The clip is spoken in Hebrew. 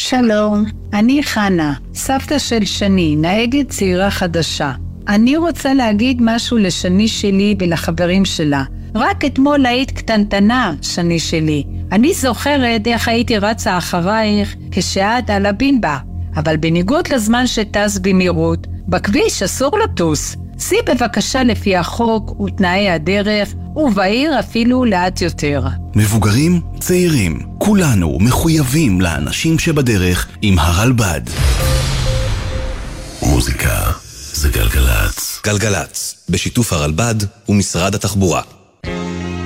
שלום, אני חנה, סבתא של שני, נהגת צעירה חדשה. אני רוצה להגיד משהו לשני שלי ולחברים שלה. רק אתמול היית קטנטנה, שני שלי. אני זוכרת איך הייתי רצה אחרייך כשאת על הבינבה. אבל בניגוד לזמן שטס במהירות, בכביש אסור לטוס. סי בבקשה לפי החוק ותנאי הדרך, ובעיר אפילו לאט יותר. מבוגרים, צעירים, כולנו מחויבים לאנשים שבדרך עם הרלב"ד. מוזיקה זה גלגלץ. גלגלץ, בשיתוף הרלב"ד ומשרד התחבורה.